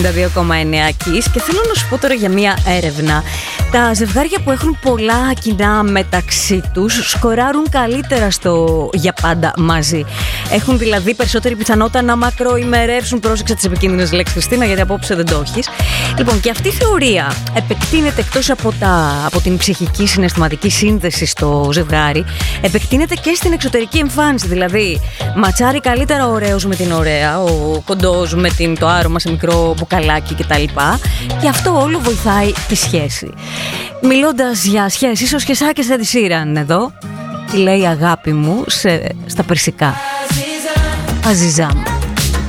2,9 Kiss. Και θέλω να σου πω τώρα για μία έρευνα. Τα ζευγάρια που έχουν πολλά κοινά μεταξύ τους σκοράρουν καλύτερα στο για πάντα μαζί. Έχουν δηλαδή περισσότερη πιθανότητα να μακροημερεύσουν. Πρόσεξε τις επικίνδυνες λέξεις, Χριστίνα, γιατί απόψε δεν το έχεις. Λοιπόν, και αυτή η θεωρία επεκτείνεται εκτός από την ψυχική συναισθηματική σύνδεση στο ζευγάρι, επεκτείνεται και στην εξωτερική εμφάνιση. Δηλαδή, ματσάρει καλύτερα ο ωραίος με την ωραία, ο κοντός με το άρωμα σε μικρό μπουκαλάκι κτλ. Και αυτό όλο βοηθάει τη σχέση. Μιλώντας για σχέσεις, ο Σχεσάκης δεν τη σύραν εδώ. Τι λέει, αγάπη μου στα περσικά. Αζιζάμ.